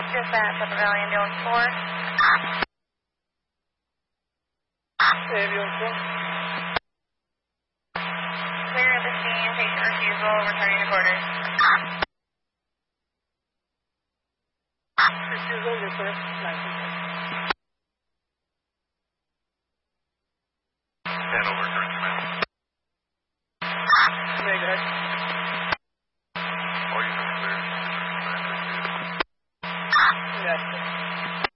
Dispatch at the Valley Ambulance 4. Ambulance 4. Clear of the scene, patient refusal, returning to quarters. Refusal, return, 19. Stand over, turn command. Negative.